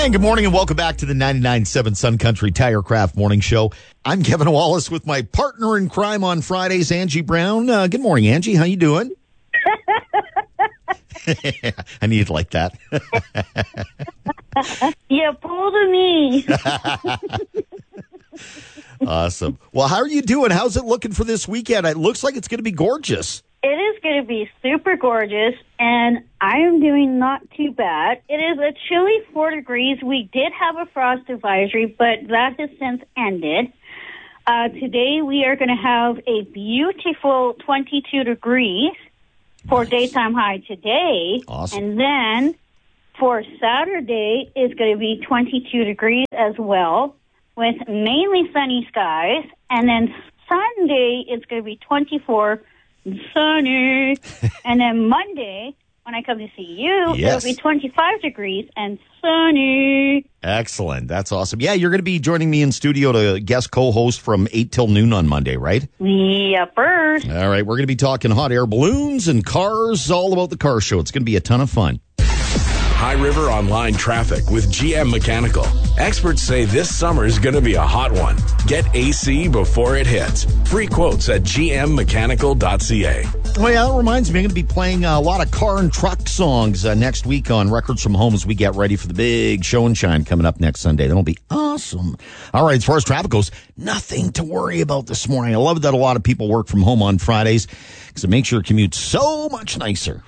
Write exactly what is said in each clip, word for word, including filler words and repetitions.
And good morning and welcome back to the ninety-nine point seven Sun Country Tirecraft Morning Show. I'm Kevin Wallace with my partner in crime on Fridays, Angie Brown. Uh, good morning, Angie. How you doing? I need it like that. You pulled a me. Awesome. Well, how are you doing? How's it looking for this weekend? It looks like it's going to be gorgeous. It is going to be super gorgeous, and I am doing not too bad. It is a chilly four degrees. We did have a frost advisory, but that has since ended. Uh, today we are going to have a beautiful twenty-two degrees for nice. Daytime high today. Awesome. And then for Saturday, it's going to be twenty-two degrees as well, with mainly sunny skies. And then Sunday, it's going to be twenty-four sunny. And then Monday, when I come to see you, yes. it'll be twenty-five degrees and sunny. Excellent. That's awesome. Yeah, you're going to be joining me in studio to guest co-host from eight till noon on Monday, right? Yepers. All right, we're going to be talking hot air balloons and cars, all about the car show. It's going to be a ton of fun. High River Online Traffic with G M Mechanical. Experts say this summer is going to be a hot one. Get A C before it hits. Free quotes at g m mechanical dot c a. Oh, yeah, that reminds me, I'm going to be playing a lot of car and truck songs uh, next week on Records from Home as we get ready for the big show and shine coming up next Sunday. That'll be awesome. All right, as far as traffic goes, nothing to worry about this morning. I love that a lot of people work from home on Fridays because it makes your commute so much nicer.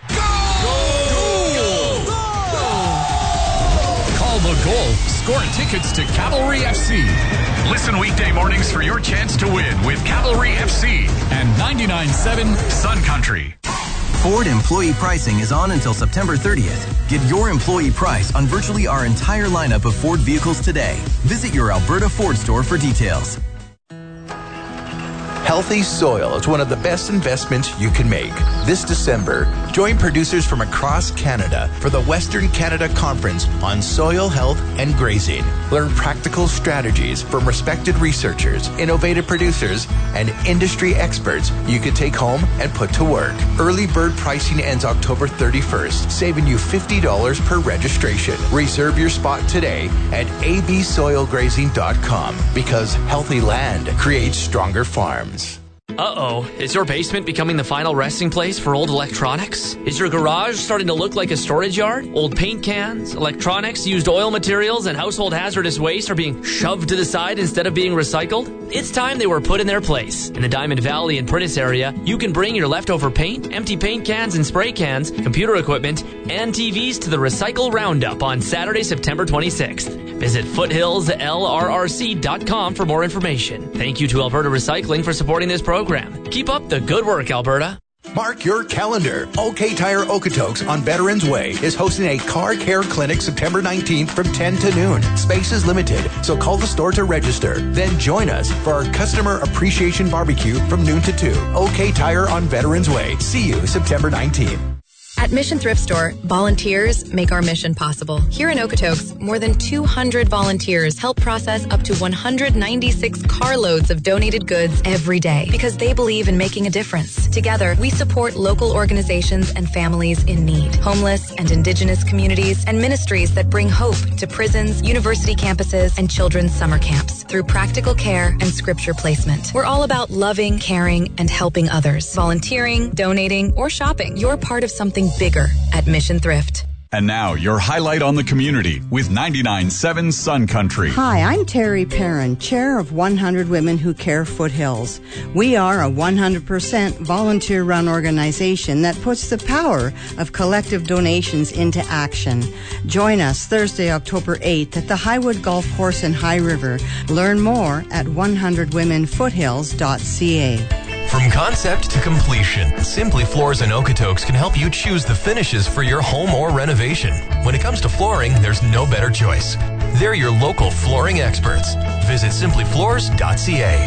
The goal. Score tickets to Cavalry F C. Listen weekday mornings for your chance to win with Cavalry F C and ninety-nine point seven Sun Country. Ford employee pricing is on until September thirtieth. Get your employee price on virtually our entire lineup of Ford vehicles today. Visit your Alberta Ford store for details. Healthy soil is one of the best investments you can make. This December, join producers from across Canada for the Western Canada Conference on Soil Health and Grazing. Learn practical strategies from respected researchers, innovative producers, and industry experts you can take home and put to work. Early bird pricing ends October thirty-first, saving you fifty dollars per registration. Reserve your spot today at a b soil grazing dot com because healthy land creates stronger farms. Uh-oh, is your basement becoming the final resting place for old electronics? Is your garage starting to look like a storage yard? Old paint cans, electronics, used oil materials, and household hazardous waste are being shoved to the side instead of being recycled? It's time they were put in their place. In the Diamond Valley and Prentice area, you can bring your leftover paint, empty paint cans and spray cans, computer equipment, and T Vs to the Recycle Roundup on Saturday, September twenty-sixth. Visit foothills l r r c dot com for more information. Thank you to Alberta Recycling for supporting this program. Keep up the good work, Alberta. Mark your calendar. OK Tire Okotoks on Veterans Way is hosting a car care clinic September nineteenth from ten to noon. Space is limited, so call the store to register. Then join us for our customer appreciation barbecue from noon to two. OK Tire on Veterans Way. See you September nineteenth. At Mission Thrift Store, volunteers make our mission possible. Here in Okotoks, more than two hundred volunteers help process up to one hundred ninety-six carloads of donated goods every day because they believe in making a difference. Together, we support local organizations and families in need, homeless and Indigenous communities, and ministries that bring hope to prisons, university campuses, and children's summer camps through practical care and scripture placement. We're all about loving, caring, and helping others. Volunteering, donating, or shopping. You're part of something bigger at Mission Thrift. And now, your highlight on the community with ninety-nine point seven Sun Country. Hi, I'm Terry Perrin, chair of one hundred Women Who Care Foothills. We are a one hundred percent volunteer-run organization that puts the power of collective donations into action. Join us Thursday, October eighth at the Highwood Golf Course in High River. Learn more at one hundred women foothills dot c a. From concept to completion, Simply Floors and Okotoks can help you choose the finishes for your home or renovation. When it comes to flooring, there's no better choice. They're your local flooring experts. Visit simply floors dot c a.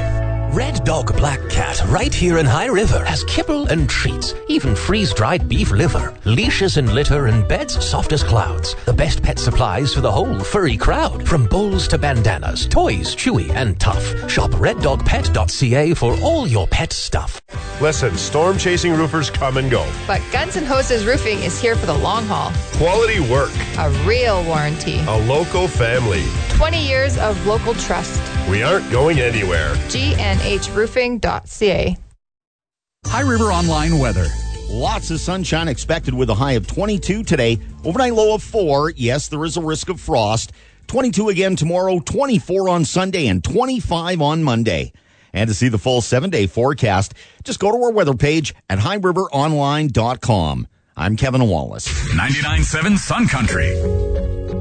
Red Dog Black Cat, right here in High River, has kibble and treats, even freeze-dried beef liver, leashes and litter, and beds soft as clouds. The best pet supplies for the whole furry crowd. From bowls to bandanas, toys, chewy and tough. Shop red dog pet dot c a for all your pet stuff. Listen, storm-chasing roofers come and go. But Guns N' Hoses Roofing is here for the long haul. Quality work. A real warranty. A local family. twenty years of local trust. We aren't going anywhere. G N H roofing dot c a. High River Online weather. Lots of sunshine expected with a high of twenty-two today. Overnight low of four. Yes, there is a risk of frost. twenty-two again tomorrow, twenty-four on Sunday, and twenty-five on Monday. And to see the full seven-day forecast, just go to our weather page at high river online dot com. I'm Kevin Wallace. ninety-nine point seven Sun Country.